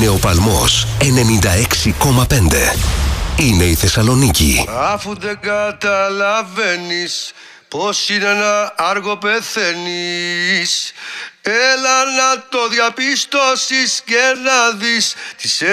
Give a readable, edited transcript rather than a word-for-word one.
Είναι ο Παλμός 96,5. Είναι η Θεσσαλονίκη. Αφού δεν καταλαβαίνεις πως είναι να άργο πεθαίνεις, έλα να το διαπιστώσεις και να δεις τις